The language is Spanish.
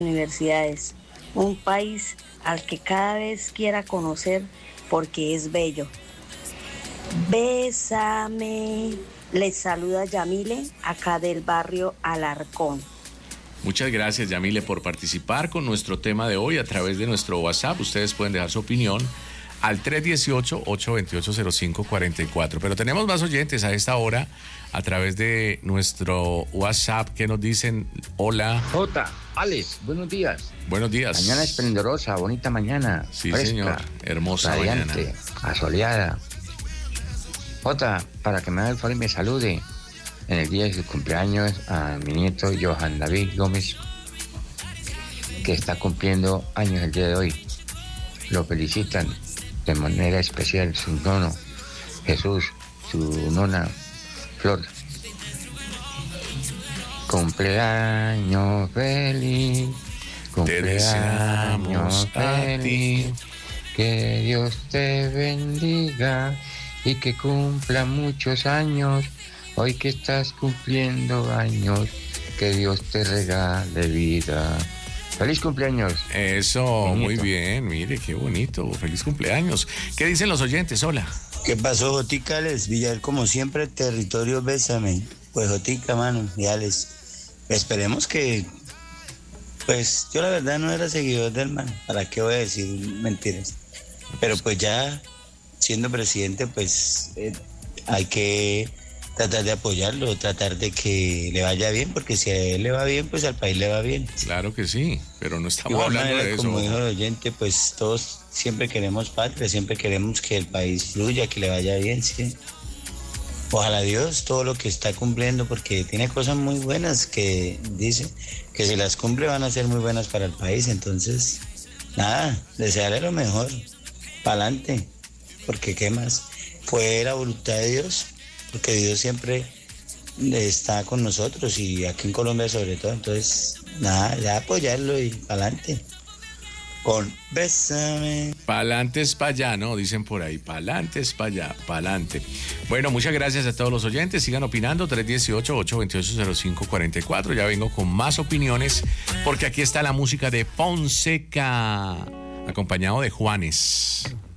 universidades, un país al que cada vez quiera conocer porque es bello. Bésame. Les saluda Yamile, acá del barrio Alarcón. Muchas gracias, Yamile, por participar con nuestro tema de hoy a través de nuestro WhatsApp. Ustedes pueden dejar su opinión al 318-828-0544. Pero tenemos más oyentes a esta hora a través de nuestro WhatsApp que nos dicen: hola. Alex, buenos días. Buenos días. Mañana esplendorosa, bonita mañana. Sí, fresca, señor. Hermosa radiante, mañana. Asoleada. Para que me haga el favor y me salude en el día de su cumpleaños a mi nieto Johan David Gómez, que está cumpliendo años el día de hoy. Lo felicitan de manera especial su nono Jesús, su nona Flor. Cumpleaños feliz, cumpleaños feliz, que Dios te bendiga y que cumpla muchos años. Hoy que estás cumpliendo años, que Dios te regale vida. ¡Feliz cumpleaños! Eso, muy bien, mire, qué bonito. Feliz cumpleaños. ¿Qué dicen los oyentes? Hola. ¿Qué pasó, Jotica? Les Villar, como siempre, territorio Bésame. Pues, Jotica, mano, ya les... Esperemos que... Pues, yo la verdad no era seguidor del man. ¿Para qué voy a decir mentiras? Pero pues ya, siendo presidente, pues, hay que tratar de apoyarlo, tratar de que le vaya bien, porque si a él le va bien, pues al país le va bien. Claro que sí, pero no estamos Igual hablando manera, de eso. como dijo el oyente, pues todos siempre queremos patria, siempre queremos que el país fluya, que le vaya bien, sí. Ojalá Dios todo lo que está cumpliendo, porque tiene cosas muy buenas que dice que si las cumple van a ser muy buenas para el país. Entonces, nada, desearle lo mejor, para adelante, porque qué más, fue la voluntad de Dios, porque Dios siempre está con nosotros y aquí en Colombia sobre todo. Entonces, nada, ya apoyarlo y para adelante. Con Bésame. Pa'lante es pa' allá, ¿no? Dicen por ahí. Pa'lante es pa' allá, pa'lante. Bueno, muchas gracias a todos los oyentes. Sigan opinando. 318-828-0544. Ya vengo con más opiniones, porque aquí está la música de Fonseca, acompañado de Juanes.